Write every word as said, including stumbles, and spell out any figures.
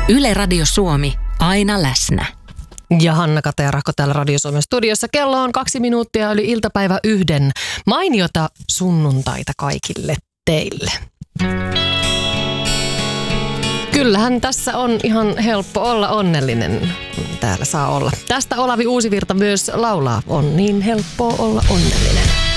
Yle Radio Suomi, aina läsnä. Ja Hanna Katerahko täällä Radio Suomen studiossa. Kello on kaksi minuuttia yli iltapäivä yhden. Mainiota sunnuntaita kaikille teille. Kyllähän tässä on ihan helppo olla onnellinen, kun täällä saa olla. Tästä Olavi Uusivirta myös laulaa. On niin helppoa olla onnellinen.